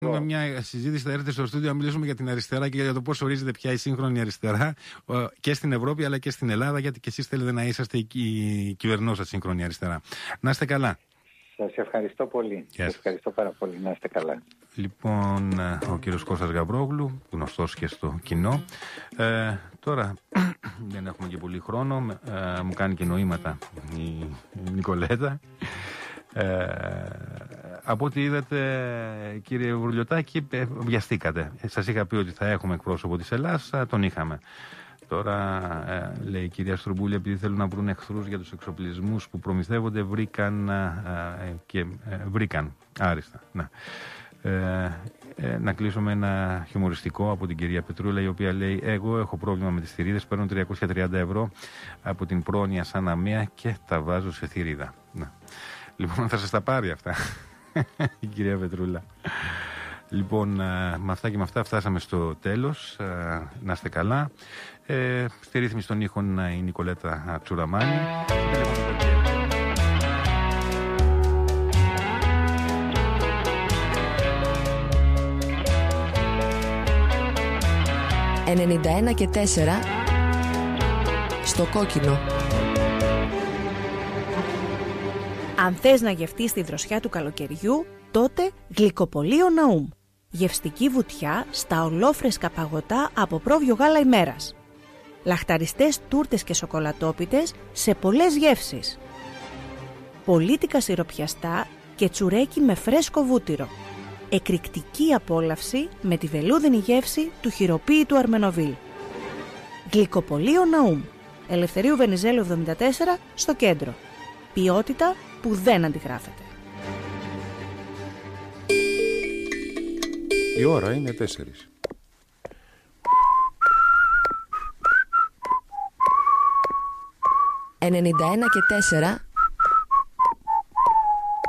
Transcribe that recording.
Με μια συζήτηση θα έρθετε στο στούντιο να μιλήσουμε για την αριστερά και για το πώς ορίζεται πια η σύγχρονη αριστερά και στην Ευρώπη αλλά και στην Ελλάδα, γιατί και εσείς θέλετε να είσαστε η κυβερνόσα σύγχρονη αριστερά. Να είστε καλά. Σας ευχαριστώ πολύ. Σας ευχαριστώ πάρα πολύ. Να είστε καλά. Λοιπόν, ο κύριος Κώστας Γαβρόγλου, γνωστός και στο κοινό. Τώρα δεν έχουμε και πολύ χρόνο. Μου κάνει και νοήματα η Νικολέτα. Από ό,τι είδατε, κύριε Βουρλιωτάκη, βιαστήκατε. Σας είχα πει ότι θα έχουμε εκπρόσωπο της Ελλάδας, τον είχαμε. Τώρα, λέει η κυρία Στρουμπούλη, επειδή θέλουν να βρουν εχθρούς για τους εξοπλισμούς που προμηθεύονται, βρήκαν άριστα. Να κλείσω με ένα χιουμοριστικό από την κυρία Πετρούλα, η οποία λέει: εγώ έχω πρόβλημα με τις θηρίδες, παίρνω 330 ευρώ από την πρόνοια σαν αμαία και τα βάζω σε θηρίδα. Λοιπόν, θα σας τα πάρει αυτά η κυρία Πετρούλα. Λοιπόν, με αυτά και με αυτά φτάσαμε στο τέλος. Να είστε καλά. Στη ρύθμιση των ήχων η Νικολέτα Τσουραμάνη. «91 και 4» στο κόκκινο. Αν θες να γευτείς τη δροσιά του καλοκαιριού, τότε γλυκοπολείο Ναούμ. Γευστική βουτιά στα ολόφρεσκα παγωτά από πρόβιο γάλα ημέρας. Λαχταριστές τούρτες και σοκολατόπιτες σε πολλές γεύσεις. Πολίτικα σιροπιαστά και τσουρέκι με φρέσκο βούτυρο. Εκρηκτική απόλαυση με τη βελούδινη γεύση του χειροποίητου Αρμενοβίλ. Γλυκοπολείο Ναούμ. Ελευθερίου Βενιζέλου 74 στο κέντρο. Ποιότητα που δεν αντιγράφεται. Η ώρα είναι 4. 91 και 4